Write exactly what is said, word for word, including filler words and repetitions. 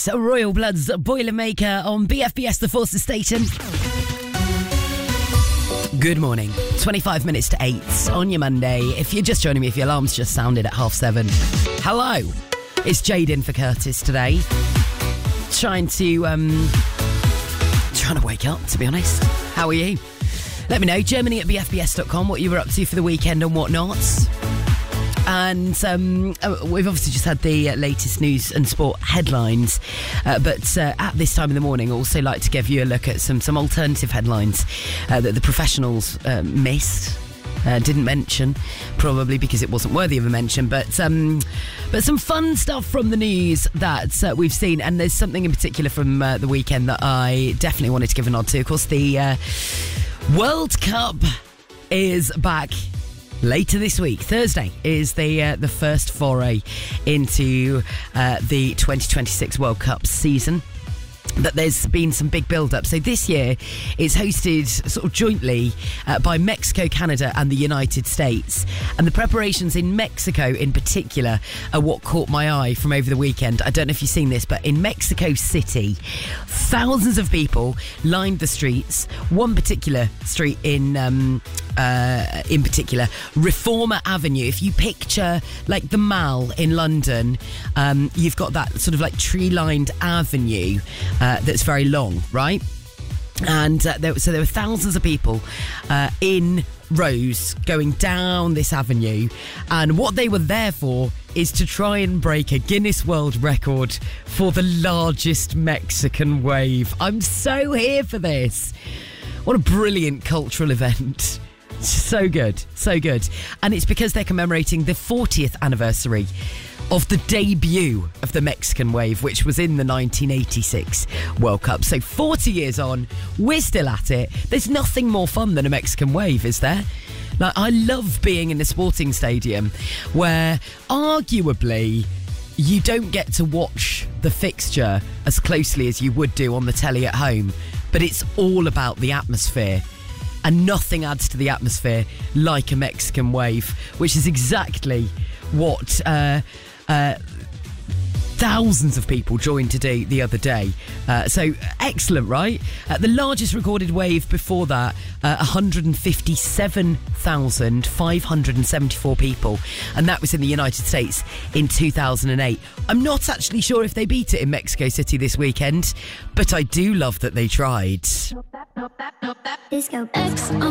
It's Royal Blood's Boilermaker on B F B S The Forces Station. Good morning. twenty-five minutes to eight on your Monday. If you're just joining me, if your alarm's just sounded at half seven, hello. It's Jade in for Curtis today. Trying to, um, trying to wake up, to be honest. How are you? Let me know. Germany at b f b s dot com, what you were up to for the weekend and whatnot. And um, we've obviously just had the latest news and sport headlines, uh, but uh, at this time in the morning, I also like to give you a look at some, some alternative headlines uh, that the professionals uh, missed. Uh, didn't mention, probably because it wasn't worthy of a mention, but um, but some fun stuff from the news that uh, we've seen, and there's something in particular from uh, the weekend that I definitely wanted to give a nod to. Of course, the uh, World Cup is back later this week. Thursday is the uh, the first foray into uh, the twenty twenty-six World Cup season. But there's been some big build-up. So this year it's hosted sort of jointly uh, by Mexico, Canada and the United States. And the preparations in Mexico in particular are what caught my eye from over the weekend. I don't know if you've seen this, but in Mexico City, thousands of people lined the streets. One particular street in um, uh, in particular, Reformer Avenue. If you picture like the Mall in London, um, you've got that sort of like tree-lined avenue uh, that's very long, right? And uh, there, so there were thousands of people uh, in rows going down this avenue, and what they were there for is to try and break a Guinness World Record for the largest Mexican wave. I'm so here for this. What a brilliant cultural event. So good, so good. And it's because they're commemorating the fortieth anniversary of the debut of the Mexican wave, which was in the nineteen eighty-six World Cup. So forty years on, we're still at it. There's nothing more fun than a Mexican wave, is there? Like, I love being in a sporting stadium where arguably you don't get to watch the fixture as closely as you would do on the telly at home, but it's all about the atmosphere. And nothing adds to the atmosphere like a Mexican wave, which is exactly what uh, uh, thousands of people joined to do the other day. Uh, so excellent, right? Uh, the largest recorded wave before that, uh, one hundred fifty-seven thousand five hundred seventy-four people. And that was in the United States in two thousand eight. I'm not actually sure if they beat it in Mexico City this weekend, but I do love that they tried. Disco X